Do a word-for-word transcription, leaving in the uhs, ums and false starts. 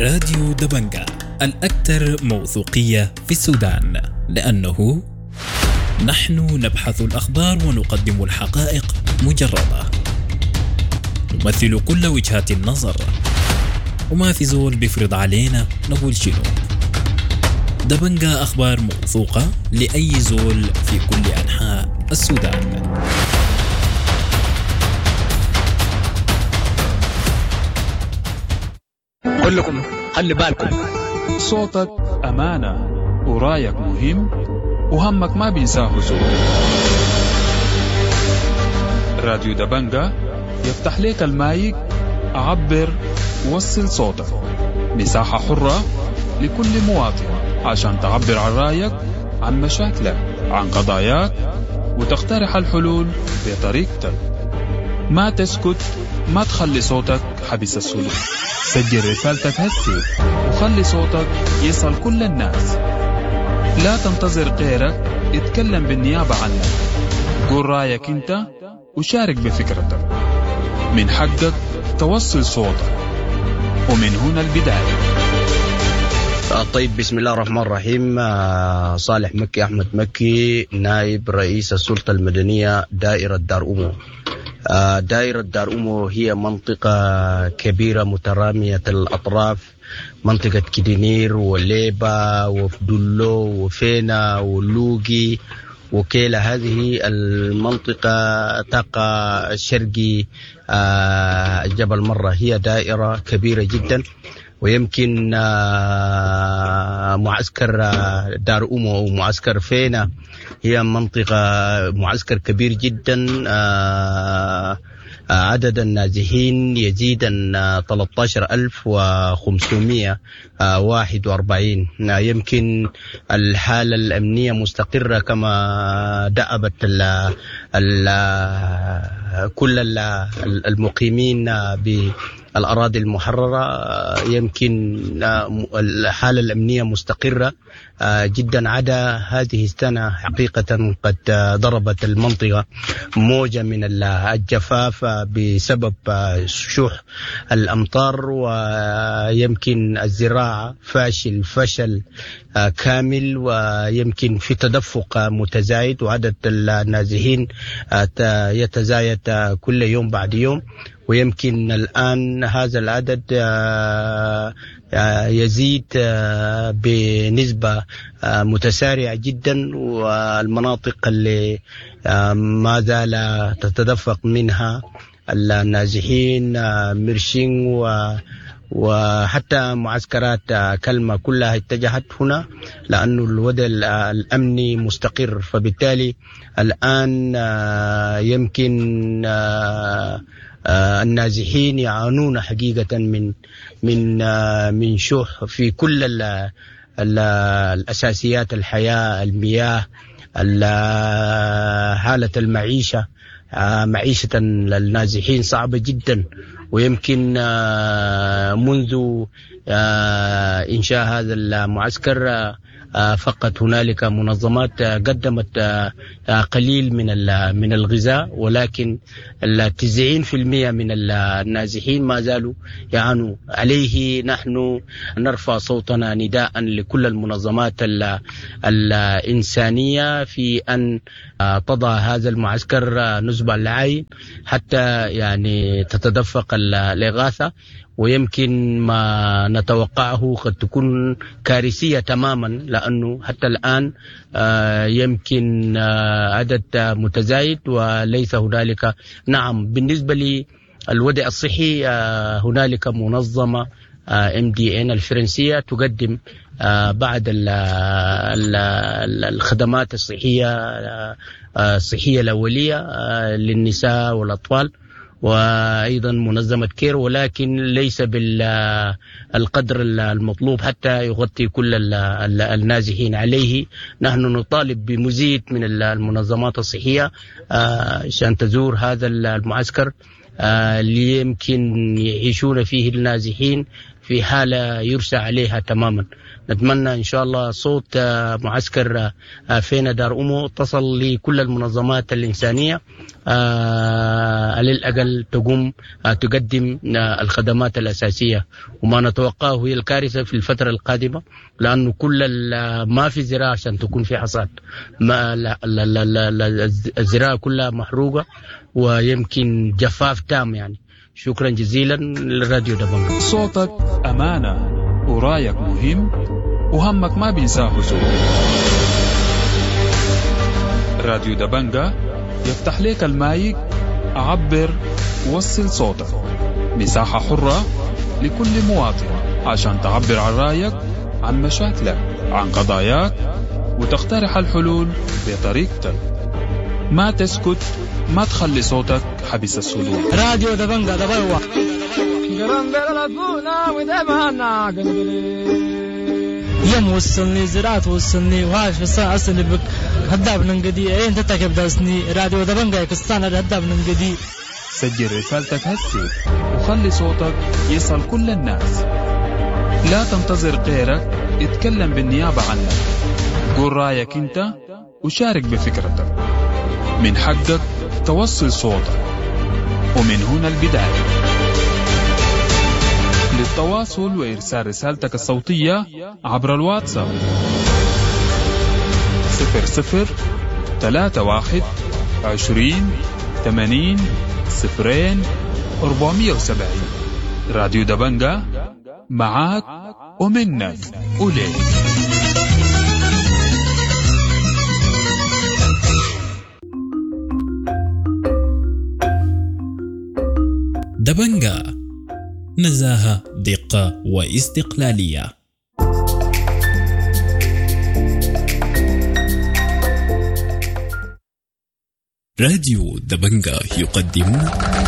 راديو دبنجة الأكثر موثوقية في السودان، لأنه نحن نبحث الأخبار ونقدم الحقائق مجردة، نمثل كل وجهات النظر، وما في زول بيفرض علينا نقول شنو. دبنجة أخبار موثوقة لأي زول في كل أنحاء السودان. كلكم خلي بالكم، صوتك أمانة ورايك مهم وهمك ما بينساه زول. راديو دبنجة يفتح لك المايك، عبر وصل صوتك، مساحة حرة لكل مواطن عشان تعبر عن رايك، عن مشاكلك، عن قضاياك، وتقترح الحلول بطريقتك. ما تسكت، ما تخلي صوتك حبس السلوك. سجل رسالتك هسي وخلي صوتك يصل كل الناس. لا تنتظر غيرك اتكلم بالنيابة عنك. قول رأيك انت وشارك بفكرتك. من حقك توصل صوتك، ومن هنا البداية. طيب، بسم الله الرحمن الرحيم. صالح مكي أحمد مكي، نائب رئيس السلطة المدنية دائرة دار أمو. دائرة دار أمو هي منطقة كبيرة مترامية الأطراف، منطقة كدينير وليبا وفدلو وفينا ولوغي وكيلا. هذه المنطقة تقع شرقي جبل مرة. هي دائرة كبيرة جدا، ويمكن معسكر دار أمو أو معسكر فينا هي منطقة معسكر كبير جدا. عدد النازحين يزيد عن ثلاثة عشر ألف وخمسمائة وواحد وأربعين. يمكن الحالة الأمنية مستقرة كما دأبت ال ال كل ال المقيمين بالأراضي المحررة. يمكن الحالة الأمنية مستقرة جدا، عدا هذه السنة حقيقة قد ضربت المنطقة موجة من الجفاف بسبب شح الأمطار، ويمكن الزراعة فاشل فشل كامل، ويمكن في تدفق متزايد، وعدد النازحين يتزايد كل يوم بعد يوم. ويمكن الآن هذا العدد يزيد بنسبة متسارعة جدا، والمناطق اللي ما زال تتدفق منها النازحين مرشين و وحتى معسكرات كلمة كلها اتجهت هنا، لأنه الوضع الأمني مستقر. فبالتالي الآن يمكن النازحين يعانون حقيقة من من من شح في كل ال ال الأساسيات الحياة، المياه، حالة المعيشة. معيشة النازحين صعبة جدا، ويمكن منذ إنشاء هذا المعسكر فقط هنالك منظمات قدمت قليل من من الغذاء، ولكن التسعين في المئة من النازحين ما زالوا يعانوا. عليه نحن نرفع صوتنا نداء لكل المنظمات الإنسانية في أن تضع هذا المعسكر نصب العين حتى يعني تتدفق الإغاثة. ويمكن ما نتوقعه قد تكون كارثية تماما، لأنه حتى الآن يمكن عدد متزايد وليس هنالك. نعم، بالنسبة للوضع الصحي هنالك منظمة إم دي إن الفرنسية تقدم بعض الخدمات الصحية الصحية الأولية للنساء والأطفال، وأيضا منظمة كير، ولكن ليس بالقدر المطلوب حتى يغطي كل النازحين. عليه نحن نطالب بمزيد من المنظمات الصحية عشان تزور هذا المعسكر اللي يمكن يعيشون فيه النازحين في حالة يرسى عليها تماما. نتمنى إن شاء الله صوت معسكر فينا دار أمو تصل لكل المنظمات الإنسانية على الأقل تقوم تقدم الخدمات الأساسية، وما نتوقعه هي الكارثة في الفترة القادمة، لأنه كل ما في زراعة عشان تكون في حصاد، ما لا لا لا لا الزراعة كلها محروقة ويمكن جفاف تام يعني. شكرا جزيلا للراديو دبنجا. صوتك أمانة ورايك مهم وهمك ما بينساه زول. راديو دبنجا يفتح لك المايك، عبر وصل صوتك. مساحة حرة لكل مواطن عشان تعبر عن رايك، عن مشاكلك، عن قضاياك، وتقترح الحلول بطريقتك. ما تسكت، ما تخلي صوتك حبس السلوك. راديو دبنجا دبوا يوم وصلني زراعة وصلني وهاش في السنة أصلي بك هداب ننقدي أين تتكب داسني. راديو دبنجا كستان هداب ننقدي. سجل رسالتك هسي وخلي صوتك يصل كل الناس. لا تنتظر غيرك اتكلم بالنيابة عنك. قول رأيك انت وشارك بفكرتك. من حقك توصل صوتك، ومن هنا البداية. للتواصل وإرسال رسالتك الصوتية عبر الواتساب صفر صفر ثلاثة واحد عشرين ثمانين صفرين أربعمية وسبعين. راديو دبنجا معاك ومنك وليك. دبنجا، نزاهة، دقة واستقلالية. راديو دبنجا يقدم